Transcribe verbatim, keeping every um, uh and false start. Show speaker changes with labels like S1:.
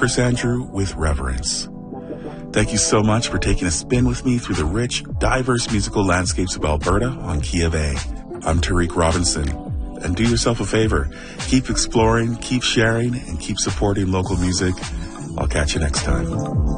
S1: Chris Andrew with Reverence. Thank you so much for taking a spin with me through the rich, diverse musical landscapes of Alberta on Key of A. I'm Tariq Robinson, and do yourself a favor. Keep exploring, keep sharing, and keep supporting local music. I'll catch you next time.